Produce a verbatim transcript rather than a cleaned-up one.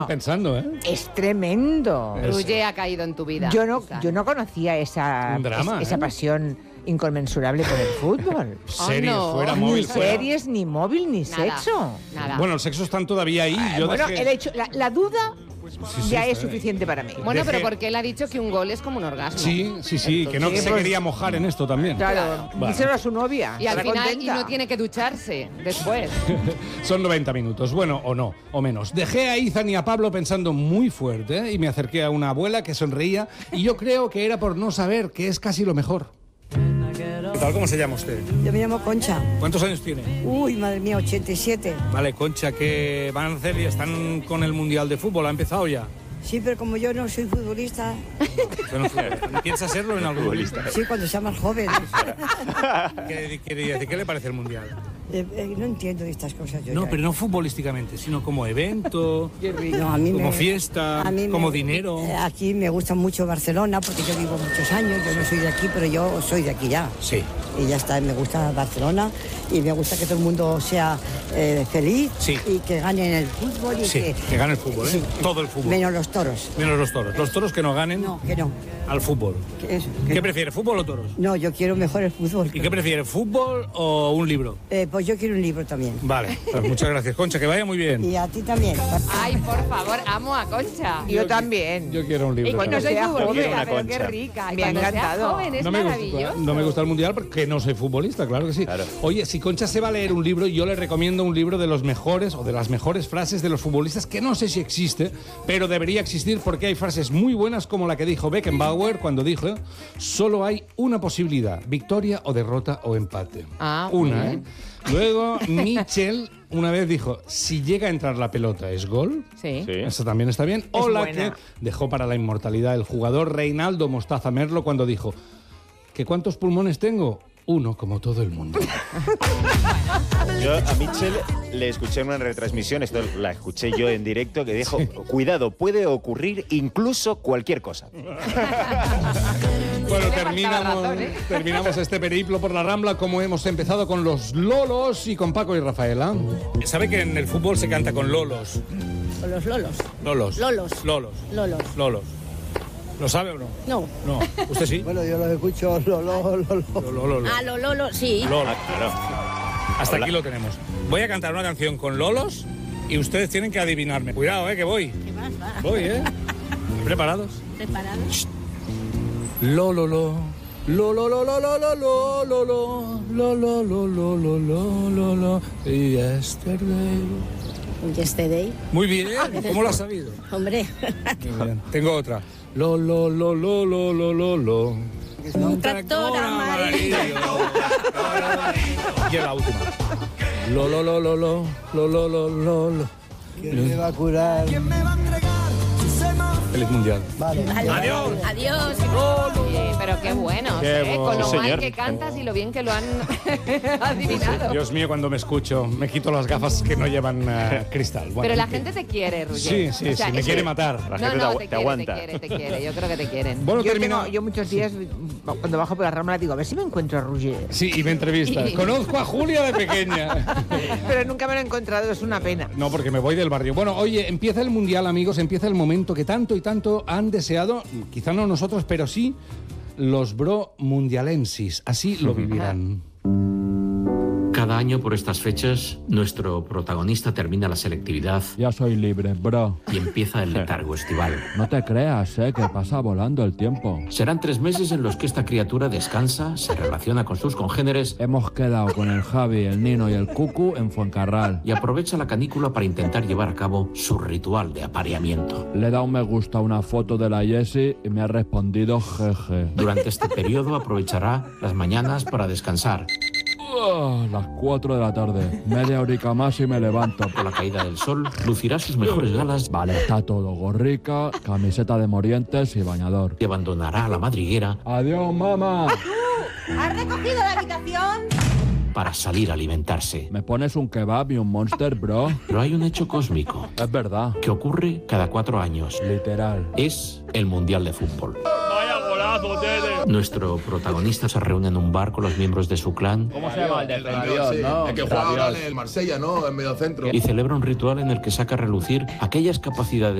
Pensando, ¿eh? Es tremendo. Ruge ha caído en tu vida. Yo no, yo no conocía esa, Un drama, es- esa ¿eh? pasión inconmensurable por el fútbol. Series no. fuera, Ni móvil fuera. series, ni móvil, ni Nada, sexo. Nada. Bueno, el sexo están todavía ahí. Yo bueno, dejé- el hecho, la, la duda Sí, sí, ya es está ahí. suficiente para mí. Bueno, dejé- pero porque él ha dicho que un gol es como un orgasmo. Sí, sí, sí, que no Sí, se pues- quería mojar en esto también. Claro, Bueno. díselo a su novia. Y al estará final y contenta. no tiene que ducharse después. Son noventa minutos, bueno, o no, o menos. Dejé a Izan y a Pablo pensando muy fuerte, ¿eh? Y me acerqué a una abuela que sonreía y yo creo que era por no saber que es casi lo mejor. ¿Qué tal? ¿Cómo se llama usted? Yo me llamo Concha. ¿Cuántos años tiene? Uy, madre mía, ochenta y siete. Vale, Concha, ¿qué van a hacer? ¿Y están con el Mundial de Fútbol? ¿Ha empezado ya? Sí, pero como yo no soy futbolista, Usted no fue- ¿Piensa serlo en algún momento? sí, cuando sea más joven. ¿Qué, quiere decir? ¿Qué le parece el Mundial? Eh, eh, no entiendo de estas cosas yo No, ya. pero no futbolísticamente, sino como evento, No, a mí como me- fiesta, a mí me- como dinero. eh, Aquí me gusta mucho Barcelona porque yo vivo muchos años, yo no soy de aquí, pero yo soy de aquí ya. Sí. Y ya está, me gusta Barcelona y me gusta que todo el mundo sea eh, feliz Sí. y que gane en el fútbol y Sí, que... que gane el fútbol, ¿eh? Sí. Todo el fútbol. Menos los toros. Menos los toros. Los toros que no ganen No, que no. al fútbol. Que eso, que- ¿Qué prefiere, fútbol o toros? No, yo quiero mejor el fútbol. ¿Y qué prefiere, fútbol o un libro? Eh, pues yo quiero un libro también. Vale, pues muchas gracias, Concha, que vaya muy bien. Y a ti también. Ay, por favor, amo a Concha. Yo también. Yo quiero un libro. Y que no también. soy sea futbolista, joven, pero una qué Concha. rica. Y Me ha cuando sea encantado. joven es No me, maravilloso. gusta, no me gusta el mundial porque no soy futbolista, claro que sí. Claro. Oye, si Concha se va a leer un libro, yo le recomiendo un libro de los mejores o de las mejores frases de los futbolistas, que no sé si existe, pero debería existir porque hay frases muy buenas como la que dijo Beckenbauer cuando dijo: solo hay una posibilidad, victoria o derrota o empate. Ah, muy una, ¿eh? bien. Luego Mitchell una vez dijo: si llega a entrar la pelota, ¿es gol? Sí. Sí. Eso también está bien. O Es la buena. que dejó para la inmortalidad el jugador Reinaldo Mostaza Merlo cuando dijo: ¿que cuántos pulmones tengo? Uno, como todo el mundo. Yo a Mitchell le escuché en una retransmisión, esto la escuché yo en directo, que dijo, cuidado, puede ocurrir incluso cualquier cosa. Bueno, le terminamos, faltaba razón, ¿eh? terminamos este periplo por la Rambla como hemos empezado con los Lolos y con Paco y Rafaela. ¿Sabe que en el fútbol se canta con Lolos? Con los lolos. Lolos. Lolos. Lolos. Lolos. Lolos. ¿Lo sabe o no? No. No. ¿Usted sí? Bueno, yo los escucho, lo, lo, lo, lo. Lolo, Lolo. Ah, los lolos, sí. Lolos. Ah, claro. Hasta Hola. aquí lo tenemos. Voy a cantar una canción con Lolos y ustedes tienen que adivinarme. Cuidado, eh, que voy. ¿Qué más va? Voy, eh. ¿Preparados? ¿Preparados? Lo lo lo lo lo lo lo lo lo lo lo lo lo lo lo lo lo lo lo lo yesterday. Yesterday. Muy bien, ¿cómo lo has sabido? Hombre. Muy bien. Tengo otra. Lo lo lo lo lo lo lo lo. Un tractor amarillo. Y la última. Lo lo lo lo lo lo lo lo lo lo. ¿Quién me va a curar? Feliz mundial. Vale. Adiós. Adiós. Oye, pero qué bueno, Qué ¿eh? bueno. Con lo Sí, mal señor. que cantas y lo bien que lo han adivinado. Dios mío, cuando me escucho, me quito las gafas que no llevan eh, cristal. Bueno, Pero la en fin. gente te quiere, Roger. Sí, sí, sí, me eso- quiere matar. La No, gente no, te agu- te, te quiere, aguanta. te quiere, te quiere. Yo creo que te quieren. Bueno, Yo, termino. tengo- yo muchos días, cuando bajo por la Rambla, digo, a ver si me encuentro a Roger. Sí, y me entrevista. Y- Conozco a Julia de pequeña. Pero nunca me lo he encontrado, es una pena. No, porque me voy del barrio. Bueno, oye, empieza el Mundial, amigos, empieza el momento que tanto y tanto han deseado, quizá no nosotros, pero sí los bro mundialensis. Así lo vivirán. Cada año por estas fechas, nuestro protagonista termina la selectividad Ya soy libre, bro. y empieza el letargo estival. No te creas, eh, que pasa volando el tiempo. Serán tres meses en los que esta criatura descansa, se relaciona con sus congéneres Hemos quedado con el Javi, el Nino y el Cucu en Fuencarral. y aprovecha la canícula para intentar llevar a cabo su ritual de apareamiento. Le he dado un me gusta a una foto de la Jessie y me ha respondido jeje. Durante este periodo aprovechará las mañanas para descansar. Ah, las cuatro de la tarde. Media horica más y me levanto. Por la caída del sol, lucirá sus mejores galas Vale, está todo. Gorrica, camiseta de morientes y bañador. y abandonará la madriguera Adiós, mamá. ¿Has recogido la habitación? para salir a alimentarse. ¿Me pones un kebab y un monster, bro? Pero hay un hecho cósmico Es verdad. que ocurre cada cuatro años. Literal. Es el Mundial de Fútbol. ¡Vaya golazo! Nuestro protagonista se reúne en un bar con los miembros de su clan. ¿Cómo se llama el del Rabiot, no? El que juega ahora en el Marsella, ¿no? En medio centro. Y celebra un ritual en el que saca a relucir aquellas capacidades